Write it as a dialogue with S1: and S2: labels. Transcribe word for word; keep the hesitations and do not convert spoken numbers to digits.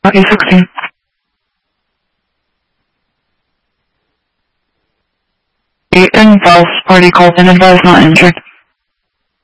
S1: Lucky sixteen. Eight and false. Party called and advised not injured.